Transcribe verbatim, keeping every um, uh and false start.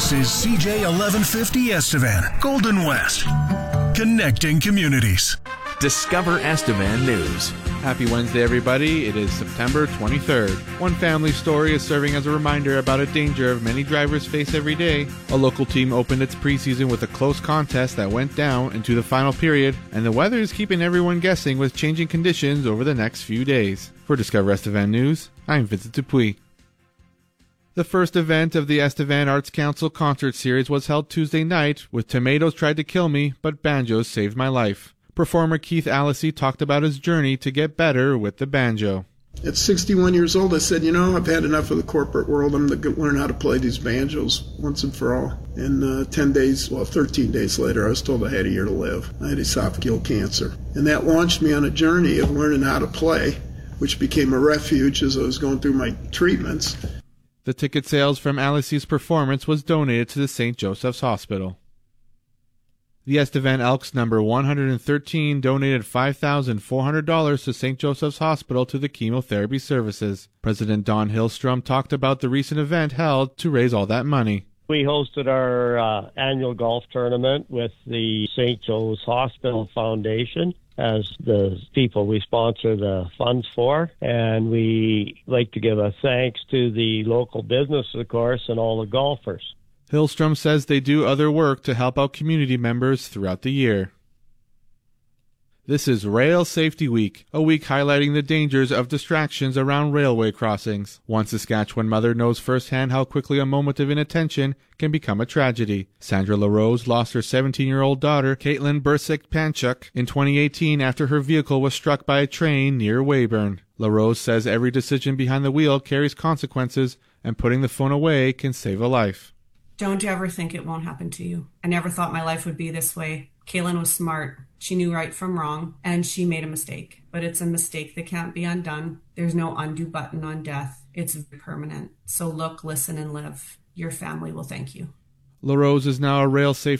This is C J eleven fifty Estevan, Golden West, connecting communities. Discover Estevan News. Happy Wednesday, everybody. It is September twenty-third. One family story is serving as a reminder about a danger many drivers face every day. A local team opened its preseason with a close contest that went down into the final period, and the weather is keeping everyone guessing with changing conditions over the next few days. For Discover Estevan News, I'm Vincent Dupuis. The first event of the Estevan Arts Council concert series was held Tuesday night with Tomatoes Tried to Kill Me, but Banjos Saved My Life. Performer Keith Alessi talked about his journey to get better with the banjo. At sixty-one years old, I said, you know, I've had enough of the corporate world. I'm going to learn how to play these banjos once and for all. And uh, ten days, well, thirteen days later, I was told I had a year to live. I had esophageal cancer. And that launched me on a journey of learning how to play, which became a refuge as I was going through my treatments. The ticket sales from Alessi's performance was donated to the Saint Joseph's Hospital. The Estevan Elks number one hundred thirteen donated five thousand four hundred dollars to Saint Joseph's Hospital to the chemotherapy services. President Don Hillstrom talked about the recent event held to raise all that money. We hosted our uh, annual golf tournament with the Saint Joe's Hospital Foundation as the people we sponsor the funds for. And we like to give a thanks to the local business, of course, and all the golfers. Hillstrom says they do other work to help out community members throughout the year. This is Rail Safety Week, a week highlighting the dangers of distractions around railway crossings. One Saskatchewan mother knows firsthand how quickly a moment of inattention can become a tragedy. Sandra LaRose lost her seventeen-year-old daughter, Caitlin Bursik-Panchuk, in twenty eighteen after her vehicle was struck by a train near Weyburn. LaRose says every decision behind the wheel carries consequences, and putting the phone away can save a life. Don't ever think it won't happen to you. I never thought my life would be this way. Kaylin was smart. She knew right from wrong, and she made a mistake. But it's a mistake that can't be undone. There's no undo button on death. It's permanent. So look, listen, and live. Your family will thank you. LaRose is now a rail safety